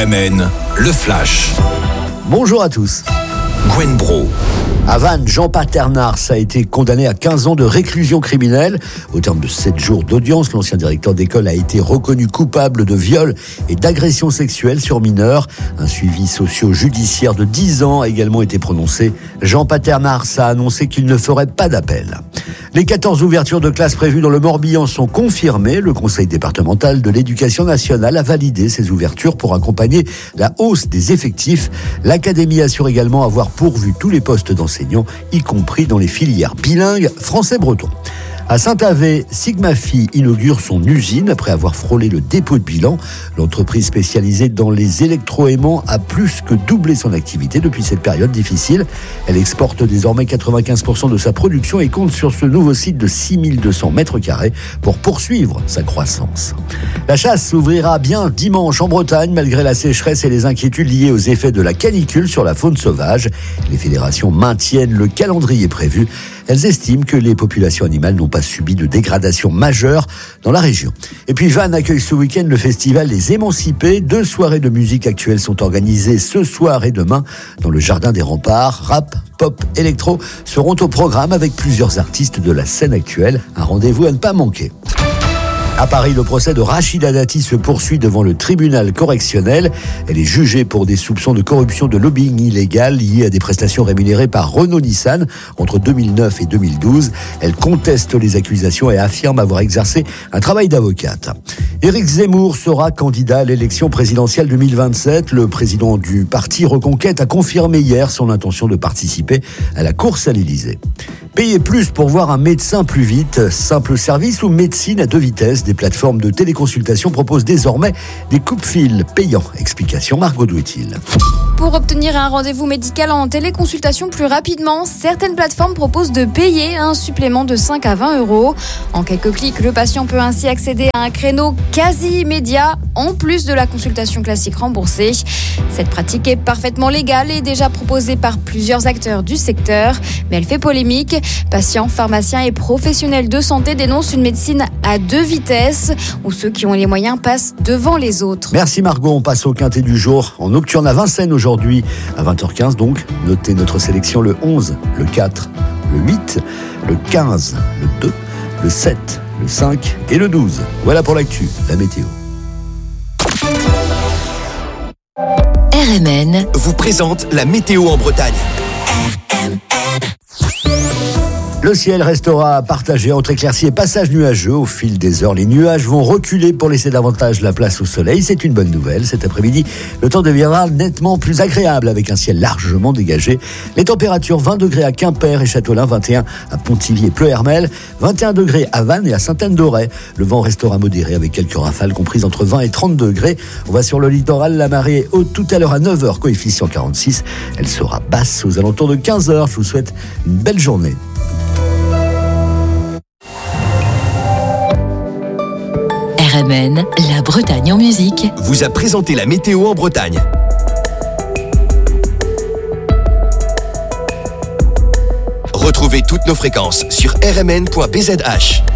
RMN, le Flash. Bonjour à tous. Gwen Bro. À Vannes, Jean Paternars a été condamné à 15 ans de réclusion criminelle. Au terme de 7 jours d'audience, l'ancien directeur d'école a été reconnu coupable de viol et d'agression sexuelle sur mineurs. Un suivi socio-judiciaire de 10 ans a également été prononcé. Jean Paternars a annoncé qu'il ne ferait pas d'appel. Les 14 ouvertures de classes prévues dans le Morbihan sont confirmées. Le Conseil départemental de l'éducation nationale a validé ces ouvertures pour accompagner la hausse des effectifs. L'Académie assure également avoir pourvu tous les postes d'enseignants, y compris dans les filières bilingues français-breton. À Saint-Avé, Sigma-Fi inaugure son usine après avoir frôlé le dépôt de bilan. L'entreprise spécialisée dans les électroaimants a plus que doublé son activité depuis cette période difficile. Elle exporte désormais 95% de sa production et compte sur ce nouveau site de 6200 mètres carrés pour poursuivre sa croissance. La chasse s'ouvrira bien dimanche en Bretagne malgré la sécheresse et les inquiétudes liées aux effets de la canicule sur la faune sauvage. Les fédérations maintiennent le calendrier prévu. Elles estiment que les populations animales n'ont pas subi de dégradation majeure dans la région. Et puis Vannes accueille ce week-end le festival Les Émancipés. 2 soirées de musique actuelle sont organisées ce soir et demain dans le Jardin des Remparts. Rap, pop, électro seront au programme avec plusieurs artistes de la scène actuelle. Un rendez-vous à ne pas manquer. À Paris, le procès de Rachida Dati se poursuit devant le tribunal correctionnel. Elle est jugée pour des soupçons de corruption de lobbying illégal liés à des prestations rémunérées par Renault-Nissan entre 2009 et 2012. Elle conteste les accusations et affirme avoir exercé un travail d'avocate. Éric Zemmour sera candidat à l'élection présidentielle 2027. Le président du parti Reconquête a confirmé hier son intention de participer à la course à l'Élysée. Payer plus pour voir un médecin plus vite, simple service ou médecine à 2 vitesses. Des plateformes de téléconsultation proposent désormais des coupe-fils payants. Explication Margot Douetil. Pour obtenir un rendez-vous médical en téléconsultation plus rapidement, certaines plateformes proposent de payer un supplément de 5 à 20 euros. En quelques clics, le patient peut ainsi accéder à un créneau quasi immédiat, en plus de la consultation classique remboursée. Cette pratique est parfaitement légale et déjà proposée par plusieurs acteurs du secteur, mais elle fait polémique. Patients, pharmaciens et professionnels de santé dénoncent une médecine à 2 vitesses, où ceux qui ont les moyens passent devant les autres. Merci Margot, on passe au quintet du jour. En nocturne à Vincennes aujourd'hui, à 20h15 donc. Notez notre sélection le 11, le 4, le 8, le 15, le 2, le 7, le 5 et le 12. Voilà pour l'actu, la météo. RMN vous présente la météo en Bretagne. Le ciel restera partagé entre éclaircies et passages nuageux. Au fil des heures, les nuages vont reculer pour laisser davantage la place au soleil. C'est une bonne nouvelle. Cet après-midi, le temps deviendra nettement plus agréable avec un ciel largement dégagé. Les températures 20 degrés à Quimper et Châteaulin, 21 à Pontivy et Pleuhermel, 21 degrés à Vannes et à Sainte-Anne-d'Auray. Le vent restera modéré avec quelques rafales comprises entre 20 et 30 degrés. On va sur le littoral, la marée est haute tout à l'heure à 9h, coefficient 46. Elle sera basse aux alentours de 15h. Je vous souhaite une belle journée. RMN, la Bretagne en musique, vous a présenté la météo en Bretagne. Retrouvez toutes nos fréquences sur rmn.bzh.